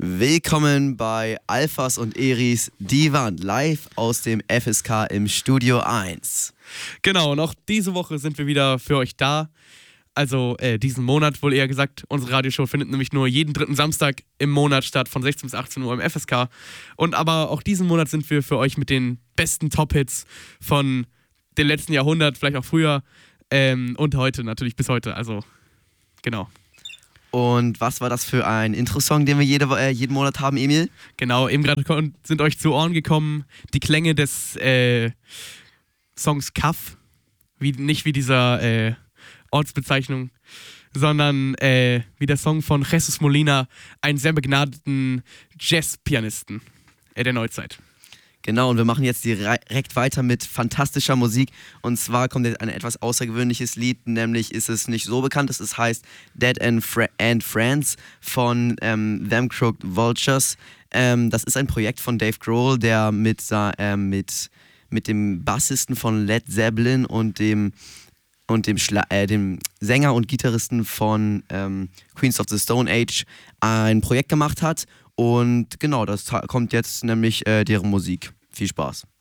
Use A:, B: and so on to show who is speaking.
A: Willkommen bei Alphas und Eris, die waren live aus dem FSK im Studio 1.
B: Genau, und auch diese Woche sind wir wieder für euch da. Also diesen Monat wohl eher gesagt. Unsere Radioshow findet nämlich nur jeden dritten Samstag im Monat statt, von 16 bis 18 Uhr im FSK. Und aber auch diesen Monat sind wir für euch mit den besten Top-Hits von dem letzten Jahrhundert, vielleicht auch früher und heute, natürlich bis heute. Also, genau.
A: Und was war das für ein Intro-Song, den wir jeden Monat haben, Emil?
B: Genau, eben gerade sind euch zu Ohren gekommen die Klänge des Songs Kaff. Nicht wie dieser Ortsbezeichnung, sondern wie der Song von Jesus Molina, einen sehr begnadeten Jazz-Pianisten der Neuzeit.
A: Genau, und wir machen jetzt direkt weiter mit fantastischer Musik. Und zwar kommt jetzt ein etwas außergewöhnliches Lied, nämlich ist es nicht so bekannt, es heißt Dead and Friends von Them Crooked Vultures. Das ist ein Projekt von Dave Grohl, der mit dem Bassisten von Led Zeppelin und dem Sänger und Gitarristen von Queens of the Stone Age ein Projekt gemacht hat. Und genau, das kommt jetzt nämlich deren Musik. Viel Spaß.